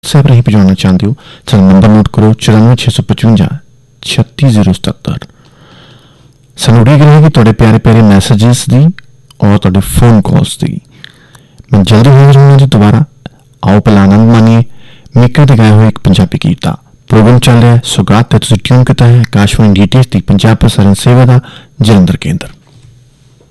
WhatsApp राਹੀਂ ਭੇਜਣਾ ਚਾਹੁੰਦੇ ਹੋ ਤਾਂ ਨੰਬਰ ਨੋਟ ਕਰੋ 9465 36077। ਸਾਨੂੰ ਉਡੀਕ ਰਹੇਗੀ ਤੁਹਾਡੇ ਪਿਆਰੇ ਪਿਆਰੇ ਮੈਸੇजेस ਦੀ ਔਰ ਤੁਹਾਡੇ ਫੋਨ ਕਾਲਸ ਦੀ। ਮੈਂ ਜਲਦੀ ਹਾਜ਼ਰ ਹੋਣਾ ਜੀ ਦੁਬਾਰਾ। ਆਓ ਪਹਿਲਾਂ ਆਨੰਦ ਮਾਣੀਏ ਮੇਕਰ ਦੇ ਗਾਏ ਹੋਏ ਇੱਕ ਪੰਜਾਬੀ ਗੀਤ ਦਾ। ਪ੍ਰੋਗਰਾਮ ਚੱਲ ਰਿਹਾ ਸੁਗਾਤ ਤੇ ਤੁਸੀਂ ਟਿਊਨ ਕੀਤਾ ਹੈ ਆਕਾਸ਼ਵਾਣੀ DTH ਦੀ ਪੰਜਾਬ ਪ੍ਰਸਾਰਣ ਸੇਵਾ ਦਾ ਜਲੰਧਰ ਕੇਂਦਰ।